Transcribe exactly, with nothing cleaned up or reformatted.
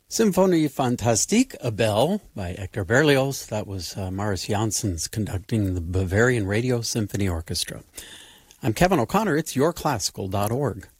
Symphonie Fantastique, A Bell by Hector Berlioz. That was uh, Maris Janssens conducting the Bavarian Radio Symphony Orchestra. I'm Kevin O'Connor. It's your classical dot org.